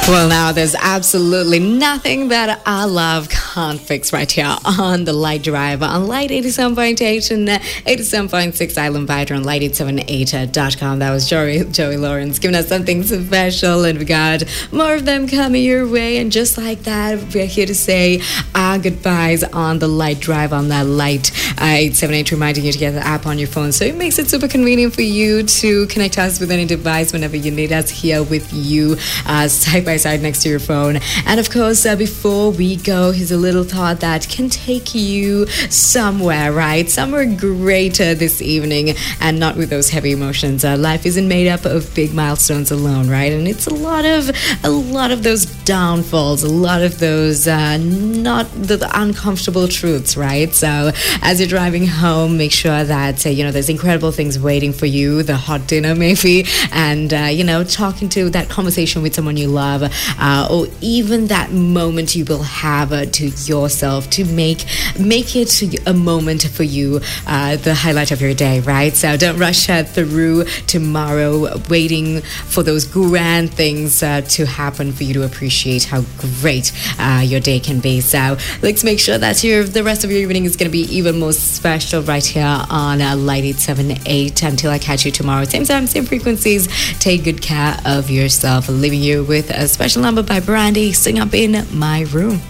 Well, now there's absolutely nothing that I love can't fix right here on the Light Drive on Light 87.8 and 87.6 Island Vider on light878.com. That was Joey Lawrence giving us something special, and we got more of them coming your way. And just like that, we're here to say our goodbyes on the Light Drive on that Light 878, reminding you to get the app on your phone, so it makes it super convenient for you to connect us with any device whenever you need us, here with you side by side next to your phone. And of course, before we go, here's a little thought that can take you somewhere, right? Somewhere greater this evening, and not with those heavy emotions. Life isn't made up of big milestones alone, right? And it's a lot of those downfalls, a lot of those not the uncomfortable truths, right? So as you're driving home, make sure that there's incredible things waiting for you, the hot dinner maybe, and talking to that conversation with someone you love, or even that moment you will have to yourself to make it a moment for you, the highlight of your day, right? So don't rush through tomorrow waiting for those grand things to happen for you to appreciate how great your day can be. So let's make sure that the rest of your evening is going to be even more special right here on Light 878. Until I catch you tomorrow, same time, same frequencies. Take good care of yourself. Leaving you with a special number by Brandy, Sing Up in My Room.